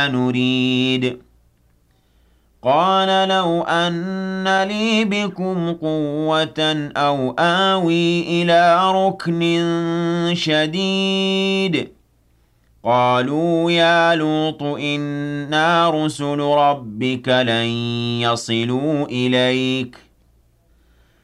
نريد قال لو أن لي بكم قوة أو آوي إلى ركن شديد قالوا يا لوط إنا رسل ربك لن يصلوا إليك